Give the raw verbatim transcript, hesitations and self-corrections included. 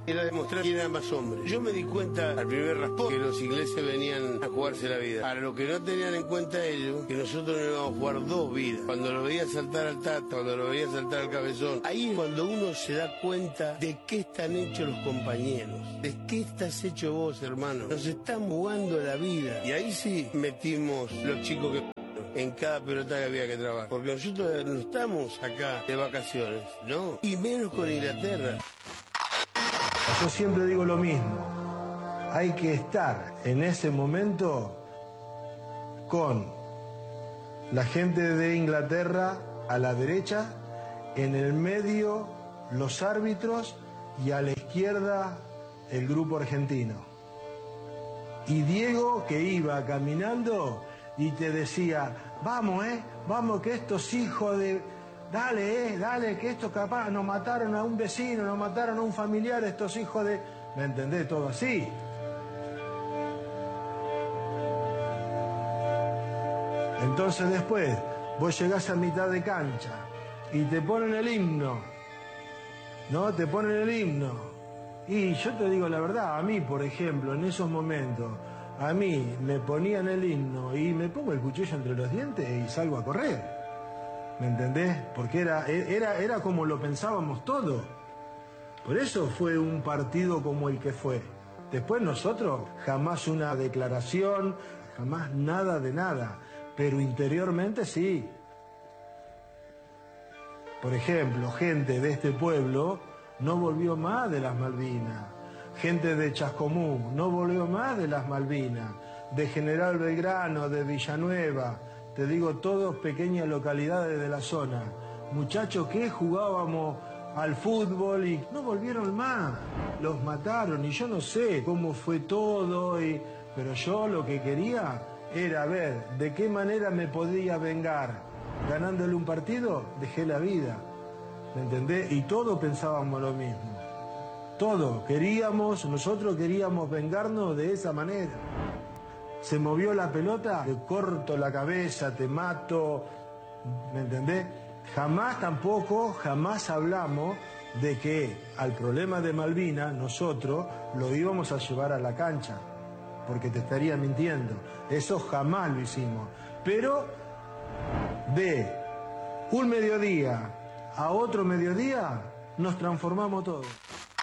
era demostrar quién era más hombre. Yo me di cuenta al primer raspón que los ingleses venían a jugarse la vida. A lo que no tenían en cuenta ellos, que nosotros no íbamos a jugar dos vidas. Cuando lo veía saltar al Tata, cuando lo veía saltar al Cabezón, ahí es cuando uno se da cuenta de qué están hechos los compañeros, de qué estás hecho vos, hermano. Nos están jugando la vida. Y ahí sí metimos los chicos que en cada pelota que había que trabajar. Porque nosotros no estamos acá de vacaciones, ¿no? Y menos con Inglaterra. Yo siempre digo lo mismo. Hay que estar en ese momento con la gente de Inglaterra a la derecha, en el medio los árbitros y a la izquierda el grupo argentino. Y Diego, que iba caminando y te decía, vamos, eh, vamos, que estos hijos de... Dale, eh, dale, que estos capaz nos mataron a un vecino, nos mataron a un familiar, estos hijos de... ¿Me entendés? Todo así. Entonces después, vos llegás a mitad de cancha y te ponen el himno, ¿no? Te ponen el himno. Y yo te digo la verdad, a mí, por ejemplo, en esos momentos, a mí me ponían el himno y me pongo el cuchillo entre los dientes y salgo a correr. ¿Me entendés? Porque era, era, era como lo pensábamos todos. Por eso fue un partido como el que fue. Después nosotros, jamás una declaración, jamás nada de nada. Pero interiormente sí. Por ejemplo, gente de este pueblo no volvió más de las Malvinas. Gente de Chascomú no volvió más de las Malvinas. De General Belgrano, de Villanueva, te digo, todos pequeñas localidades de la zona. Muchachos que jugábamos al fútbol y no volvieron más. Los mataron y yo no sé cómo fue todo, y... pero yo lo que quería era ver de qué manera me podía vengar. Ganándole un partido, dejé la vida. ¿Me entendés? Y todos pensábamos lo mismo. Todos queríamos, nosotros queríamos vengarnos de esa manera. Se movió la pelota, te corto la cabeza, te mato. ¿Me entendés? Jamás tampoco, jamás hablamos de que al problema de Malvinas nosotros lo íbamos a llevar a la cancha. Porque te estaría mintiendo. Eso jamás lo hicimos. Pero de un mediodía a otro mediodía nos transformamos todos.